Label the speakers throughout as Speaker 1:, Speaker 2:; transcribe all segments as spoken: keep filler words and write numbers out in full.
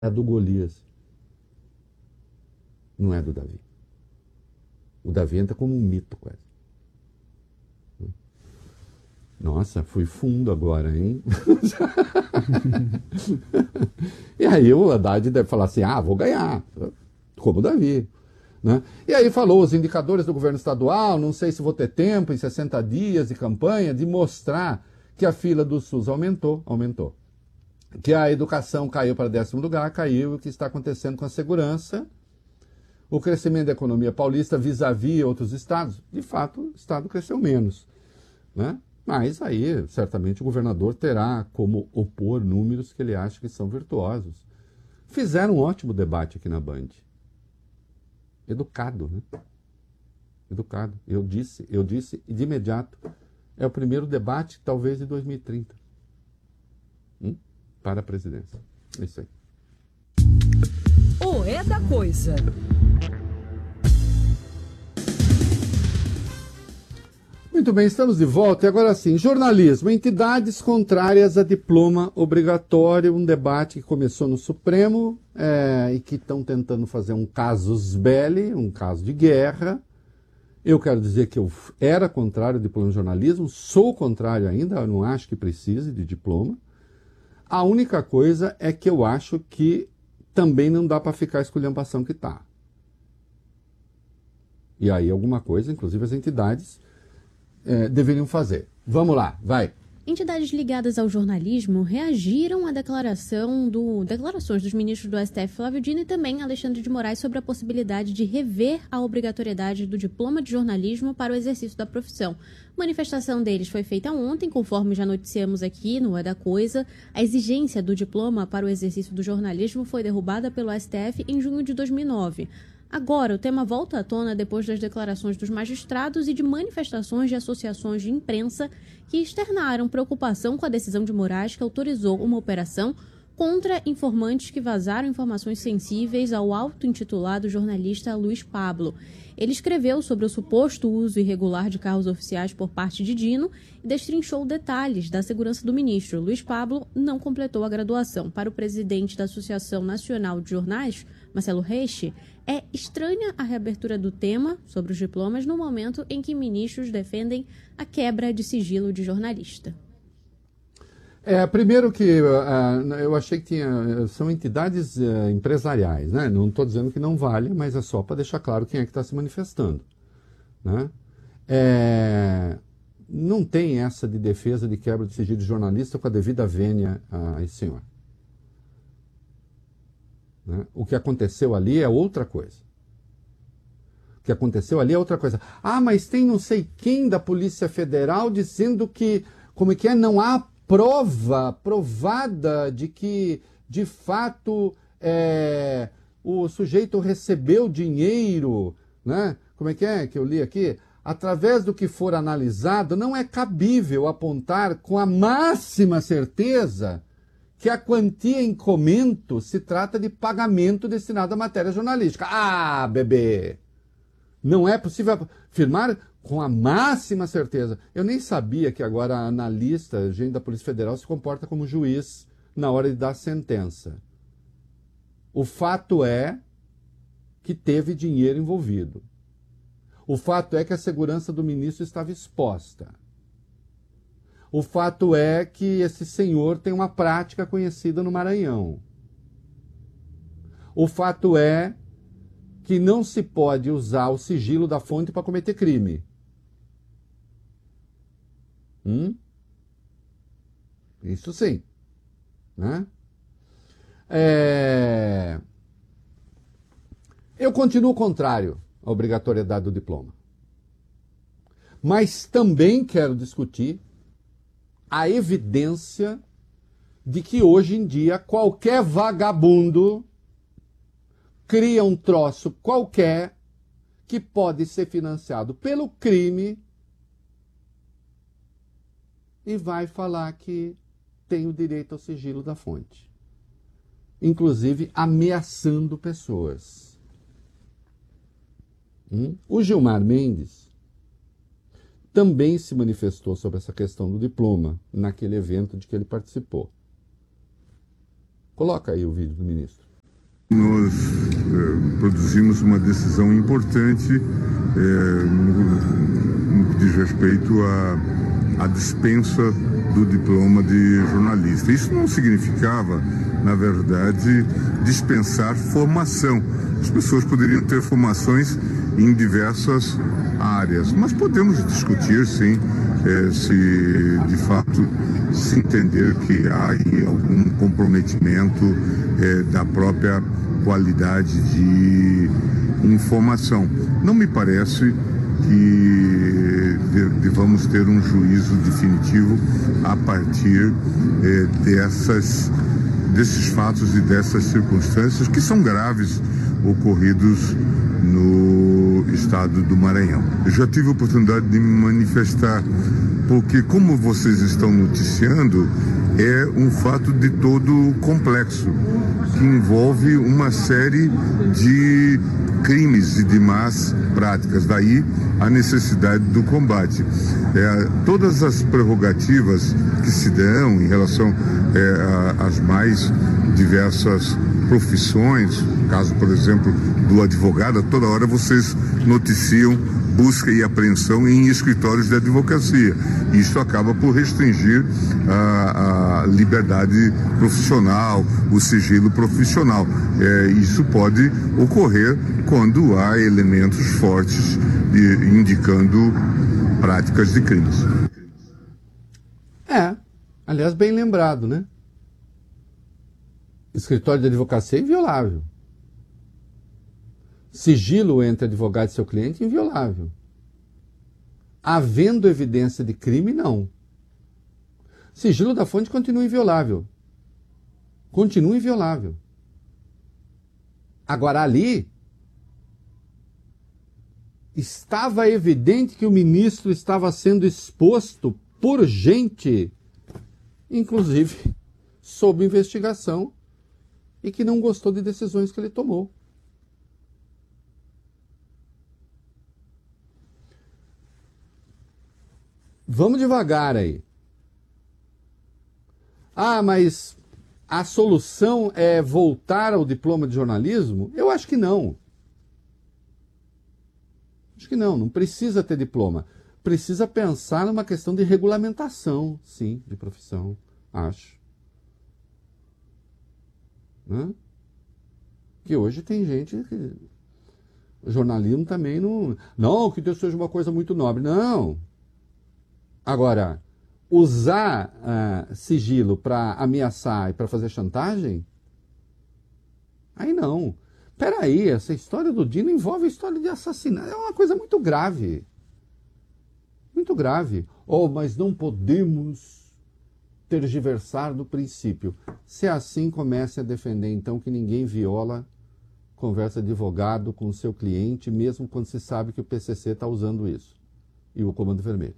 Speaker 1: é do Golias. Não é do Davi. O Davi entra como um mito, quase. Nossa, fui fundo agora, hein? E aí o Haddad deve falar assim, ah, vou ganhar, como o Davi. Né? E aí falou os indicadores do governo estadual, não sei se vou ter tempo em sessenta dias de campanha de mostrar que a fila do SUS aumentou, aumentou. Que a educação caiu para décimo lugar, caiu, o que está acontecendo com a segurança, o crescimento da economia paulista vis-à-vis outros estados. De fato, o estado cresceu menos, né? Mas aí, certamente, o governador terá como opor números que ele acha que são virtuosos. Fizeram um ótimo debate aqui na Band. Educado, né? Educado. Eu disse, eu disse de imediato, é o primeiro debate, talvez, de dois mil e trinta. Hum? Para a presidência. É isso aí.
Speaker 2: O É da Coisa.
Speaker 1: Muito bem, estamos de volta. E agora sim, jornalismo, entidades contrárias a diploma obrigatório, um debate que começou no Supremo é, e que estão tentando fazer um casus belli, um caso de guerra. Eu quero dizer que eu era contrário ao diploma de jornalismo, sou contrário ainda, eu não acho que precise de diploma. A única coisa é que eu acho que também não dá para ficar a esculhambação que está. E aí alguma coisa, inclusive as entidades, É, deveriam fazer. Vamos lá, vai.
Speaker 3: Entidades ligadas ao jornalismo reagiram à declaração do, declarações dos ministros do S T F, Flávio Dino, e também Alexandre de Moraes sobre a possibilidade de rever a obrigatoriedade do diploma de jornalismo para o exercício da profissão. A manifestação deles foi feita ontem, conforme já noticiamos aqui no É da Coisa. A exigência do diploma para o exercício do jornalismo foi derrubada pelo S T F em junho de dois mil e nove. Agora, o tema volta à tona depois das declarações dos magistrados e de manifestações de associações de imprensa que externaram preocupação com a decisão de Moraes, que autorizou uma operação contra informantes que vazaram informações sensíveis ao auto-intitulado jornalista Luiz Pablo. Ele escreveu sobre o suposto uso irregular de carros oficiais por parte de Dino e destrinchou detalhes da segurança do ministro. Luiz Pablo não completou a graduação. Para o presidente da Associação Nacional de Jornais, Marcelo Reche, é estranha a reabertura do tema sobre os diplomas no momento em que ministros defendem a quebra de sigilo de jornalista.
Speaker 1: É, primeiro que uh, eu achei que tinha, são entidades uh, empresariais, né? Não estou dizendo que não vale, mas é só para deixar claro quem é que está se manifestando, né? É, não tem essa de defesa de quebra de sigilo de jornalista com a devida vênia a esse senhor. Né? O que aconteceu ali é outra coisa. O que aconteceu ali é outra coisa. Ah, mas tem não sei quem da Polícia Federal dizendo que, como é que é, não há prova provada de que, de fato, é, o sujeito recebeu dinheiro, né? Como é que é que eu li aqui? Através do que for analisado, não é cabível apontar com a máxima certeza que a quantia em comento se trata de pagamento destinado à matéria jornalística. Ah, bebê! Não é possível afirmar com a máxima certeza. Eu nem sabia que agora a analista, gente da Polícia Federal, se comporta como juiz na hora de dar sentença. O fato é que teve dinheiro envolvido. O fato é que a segurança do ministro estava exposta. O fato é que esse senhor tem uma prática conhecida no Maranhão. O fato é que não se pode usar o sigilo da fonte para cometer crime. Hum? Isso sim. Né? É... Eu continuo contrário à obrigatoriedade do diploma. Mas também quero discutir a evidência de que hoje em dia qualquer vagabundo cria um troço qualquer que pode ser financiado pelo crime e vai falar que tem o direito ao sigilo da fonte. Inclusive ameaçando pessoas. Hum? O Gilmar Mendes também se manifestou sobre essa questão do diploma naquele evento de que ele participou. Coloca aí o vídeo do ministro.
Speaker 2: Nós eh, produzimos uma decisão importante eh, no, no que diz respeito à, à dispensa do diploma de jornalista. Isso não significava, na verdade, dispensar formação. As pessoas poderiam ter formações em diversas áreas, mas podemos discutir, sim, eh, se de fato se entender que há aí algum comprometimento eh, da própria qualidade de informação. Não me parece que devamos ter um juízo definitivo a partir eh, dessas, desses fatos e dessas circunstâncias que são graves ocorridos no estado do Maranhão. Eu já tive a oportunidade de me manifestar, porque como vocês estão noticiando, é um fato de todo complexo, que envolve uma série de crimes e de más práticas, daí a necessidade do combate. É, todas as prerrogativas que se dão em relação é, às mais diversas profissões, caso, por exemplo, do advogado, toda hora vocês noticiam busca e apreensão em escritórios de advocacia. Isso acaba por restringir a, a liberdade profissional, o sigilo profissional. É, isso pode ocorrer quando há elementos fortes de, indicando práticas de crimes.
Speaker 1: É, aliás, bem lembrado, né? Escritório de advocacia é inviolável. Sigilo entre advogado e seu cliente, inviolável. Havendo evidência de crime, não. Sigilo da fonte continua inviolável. Continua inviolável. Agora, ali, estava evidente que o ministro estava sendo exposto por gente, inclusive, sob investigação, e que não gostou de decisões que ele tomou. Vamos devagar aí. Ah, mas a solução é voltar ao diploma de jornalismo? Eu acho que não. Acho que não, não precisa ter diploma. Precisa pensar numa questão de regulamentação, sim, de profissão, acho. Né? Que hoje tem gente que... O jornalismo também não... Não, que Deus seja uma coisa muito nobre. Não. Agora, usar uh, sigilo para ameaçar e para fazer chantagem? Aí não. Peraí, essa história do Dino envolve a história de assassinato. É uma coisa muito grave. Muito grave. Oh, mas não podemos tergiversar do princípio. Se é assim, comece a defender, então, que ninguém viola conversa de advogado com o seu cliente, mesmo quando se sabe que o P C C está usando isso. E o Comando Vermelho.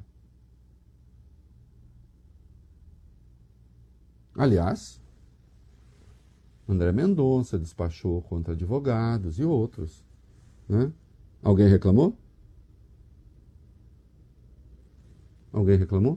Speaker 1: Aliás, André Mendonça despachou contra advogados e outros. Né? Alguém reclamou? Alguém reclamou?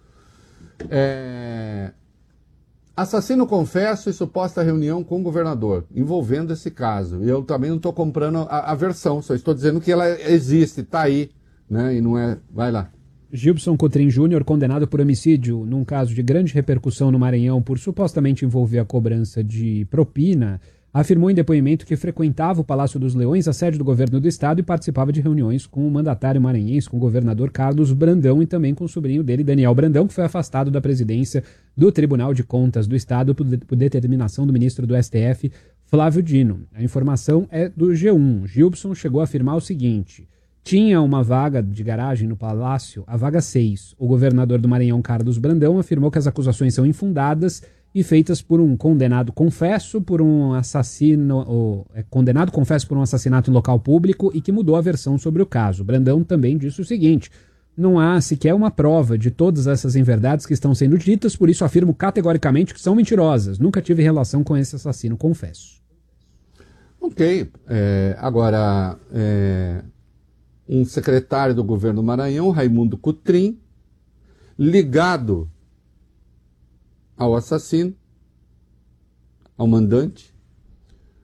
Speaker 1: É... Assassino confesso e suposta reunião com o governador, envolvendo esse caso. Eu também não estou comprando a, a versão, só estou dizendo que ela existe, está aí. Né? E não é... Vai lá.
Speaker 4: Gilson Cotrim Júnior, condenado por homicídio num caso de grande repercussão no Maranhão por supostamente envolver a cobrança de propina, afirmou em depoimento que frequentava o Palácio dos Leões, a sede do governo do estado, e participava de reuniões com o mandatário maranhense, com o governador Carlos Brandão e também com o sobrinho dele, Daniel Brandão, que foi afastado da presidência do Tribunal de Contas do Estado por, de, por determinação do ministro do S T F, Flávio Dino. A informação é do G um. Gilson chegou a afirmar o seguinte: tinha uma vaga de garagem no Palácio, a vaga seis. O governador do Maranhão, Carlos Brandão, afirmou que as acusações são infundadas e feitas por um condenado confesso por um assassino, ou, é, condenado confesso por um assassinato em local público e que mudou a versão sobre o caso. Brandão também disse o seguinte: não há sequer uma prova de todas essas inverdades que estão sendo ditas, por isso afirmo categoricamente que são mentirosas. Nunca tive relação com esse assassino confesso.
Speaker 1: Ok. É, agora, é, um secretário do governo do Maranhão, Raimundo Cotrim, ligado ao assassino, ao mandante,